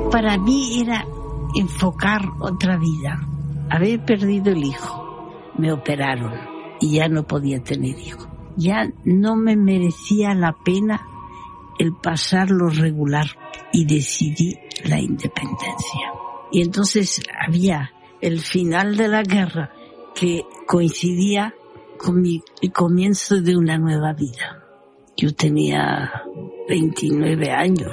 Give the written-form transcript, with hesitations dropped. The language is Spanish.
para mí era enfocar otra vida. Había perdido el hijo, me operaron y ya no podía tener hijo. Ya no me merecía la pena el pasar lo regular y decidí la independencia. Y entonces había el final de la guerra que coincidía con el comienzo de una nueva vida. Yo tenía 29 años.